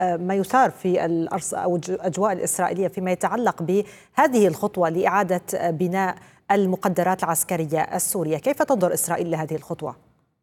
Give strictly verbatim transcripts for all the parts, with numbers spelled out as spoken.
ما يثار في الأرص أو الأجواء الإسرائيلية فيما يتعلق بهذه الخطوة لإعادة بناء المقدرات العسكرية السورية. كيف تنظر إسرائيل لهذه الخطوة؟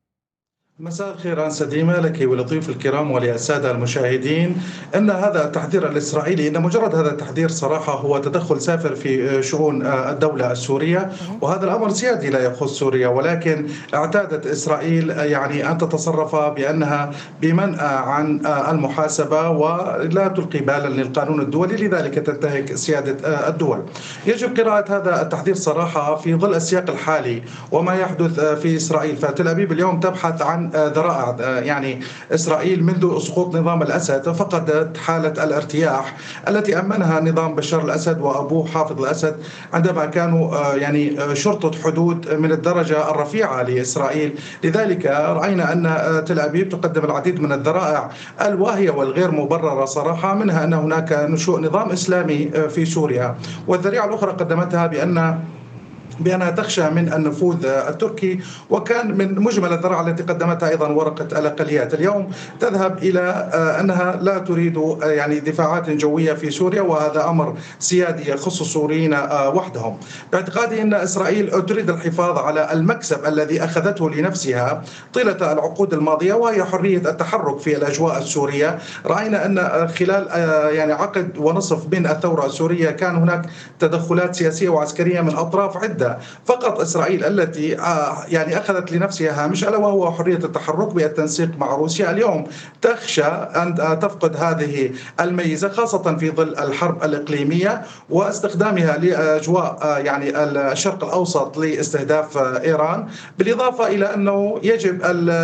مساء الخير أنسة ديما لك ولضيوف الكرام وللسادة المشاهدين. أن هذا التحذير الإسرائيلي إن مجرد هذا التحذير صراحة هو تدخل سافر في شؤون الدولة السورية، وهذا الأمر سيادي لا يخص سوريا، ولكن اعتادت إسرائيل يعني أن تتصرف بأنها بمنأى عن المحاسبة ولا تلقي بالا للقانون الدولي، لذلك تنتهك سيادة الدول. يجب قراءة هذا التحذير صراحة في ظل السياق الحالي وما يحدث في إسرائيل. فتل أبيب اليوم تبحث عن ذرائع، يعني إسرائيل منذ سقوط نظام الأسد فقدت حالة الارتياح التي أمنها نظام بشار الأسد وأبوه حافظ الأسد عندما كانوا يعني شرطة حدود من الدرجة الرفيعة لإسرائيل. لذلك رأينا أن تل أبيب تقدم العديد من الذرائع الواهية والغير مبررة صراحة، منها أن هناك نشوء نظام إسلامي في سوريا، والذريعة الأخرى قدمتها بأن بأنها تخشى من النفوذ التركي، وكان من مجمل الذرائع التي قدمتها أيضا ورقة الأقليات. اليوم تذهب إلى أنها لا تريد يعني دفاعات جوية في سوريا، وهذا أمر سيادي يخص السوريين وحدهم. باعتقادي أن إسرائيل تريد الحفاظ على المكسب الذي أخذته لنفسها طيلة العقود الماضية، وهي حرية التحرك في الأجواء السورية. رأينا أن خلال يعني عقد ونصف من الثورة السورية كان هناك تدخلات سياسية وعسكرية من أطراف عدة، فقط إسرائيل التي يعني أخذت لنفسها هامش ألا وهو حرية التحرك بالتنسيق مع روسيا. اليوم تخشى أن تفقد هذه الميزة، خاصة في ظل الحرب الإقليمية واستخدامها لأجواء يعني الشرق الأوسط لاستهداف إيران، بالإضافة إلى أنه يجب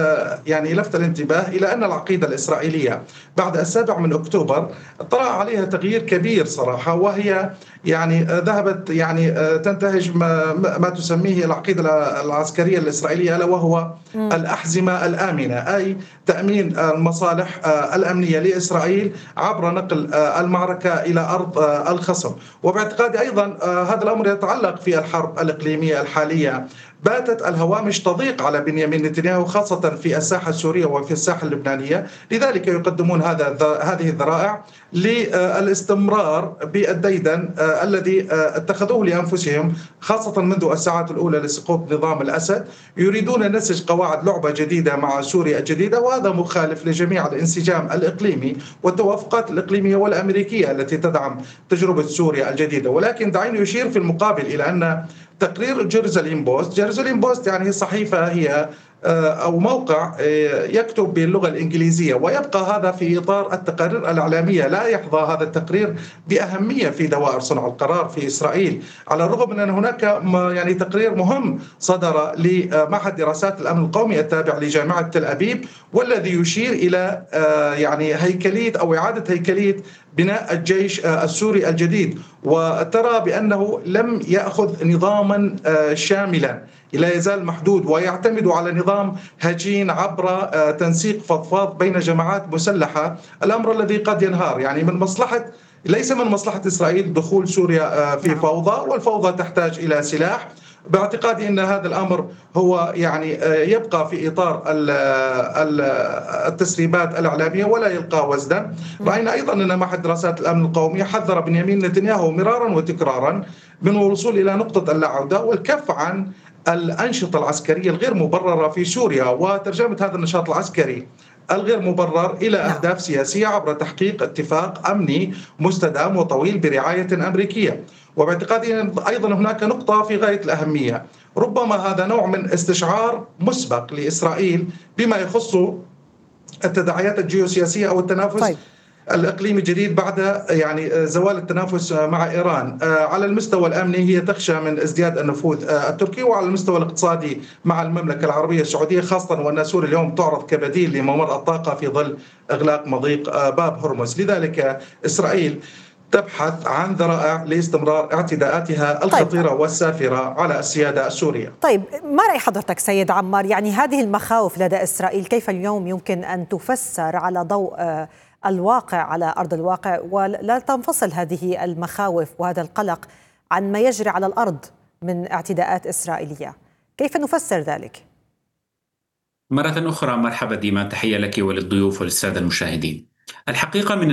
يعني لفت الانتباه إلى أن العقيدة الإسرائيلية بعد السابع من أكتوبر طرأ عليها تغيير كبير صراحة، وهي يعني ذهبت يعني تنتهج ما, ما تسميه العقيدة العسكرية الإسرائيلية، ألا وهو م. الأحزمة الآمنة، أي تأمين المصالح الأمنية لإسرائيل عبر نقل المعركة إلى أرض الخصم. وباعتقادي أيضا هذا الأمر يتعلق في الحرب الإقليمية الحالية. باتت الهوامش تضيق على بنيامين نتنياهو خاصة في الساحة السورية وفي الساحة اللبنانية، لذلك يقدمون هذا هذه الذرائع للاستمرار بالديدن الذي اتخذوه لأنفسهم خاصة منذ الساعات الأولى لسقوط نظام الأسد. يريدون نسج قواعد لعبة جديدة مع سوريا الجديدة، وهذا مخالف لجميع الانسجام الإقليمي والتوافقات الإقليمية والأمريكية التي تدعم تجربة سوريا الجديدة. ولكن دعيني أشير في المقابل إلى أن تقرير جيروزاليم بوست جيروزاليم بوست يعني صحيفة هي أو موقع يكتب باللغة الإنجليزية، ويبقى هذا في إطار التقارير الإعلامية. لا يحظى هذا التقرير بأهمية في دوائر صنع القرار في إسرائيل، على الرغم من أن هناك يعني تقرير مهم صدر لمعهد دراسات الأمن القومي التابع لجامعة تل أبيب، والذي يشير إلى يعني هيكلية أو إعادة هيكلية بناء الجيش السوري الجديد، وترى بأنه لم يأخذ نظاما شاملا، لا يزال محدود ويعتمد على نظام هجين عبر تنسيق فضفاض بين جماعات مسلحة، الأمر الذي قد ينهار. يعني من مصلحة ليس من مصلحة إسرائيل دخول سوريا في فوضى، والفوضى تحتاج إلى سلاح. باعتقادي أن هذا الأمر هو يعني يبقى في إطار التسريبات الإعلامية ولا يلقى وزنا. رأينا أيضا أن معهد دراسات الأمن القومي حذر بنيامين نتنياهو مرارا وتكرارا من الوصول إلى نقطة اللا عودة والكف عن الأنشطة العسكرية الغير مبررة في سوريا، وترجمة هذا النشاط العسكري الغير مبرر إلى أهداف سياسية عبر تحقيق اتفاق أمني مستدام وطويل برعاية أمريكية. وباعتقادي أيضا هناك نقطة في غاية الأهمية، ربما هذا نوع من استشعار مسبق لإسرائيل بما يخص التداعيات الجيوسياسية أو التنافس طيب. الإقليمي الجديد بعد يعني زوال التنافس مع إيران. على المستوى الأمني هي تخشى من ازدياد النفوذ التركي، وعلى المستوى الاقتصادي مع المملكة العربية السعودية، خاصة وأن سوريا اليوم تعرض كبديل لممر الطاقة في ظل إغلاق مضيق باب هرمز. لذلك إسرائيل تبحث عن ذرائع لاستمرار اعتداءاتها الخطيرة طيب. والسافرة على السيادة السورية. طيب، ما رأي حضرتك سيد عمار؟ يعني هذه المخاوف لدى إسرائيل كيف اليوم يمكن أن تفسر على ضوء الواقع على أرض الواقع، ولا تنفصل هذه المخاوف وهذا القلق عن ما يجري على الأرض من اعتداءات إسرائيلية؟ كيف نفسر ذلك؟ مرة أخرى مرحبا ديما، تحية لك وللضيوف وللسادة المشاهدين. الحقيقة من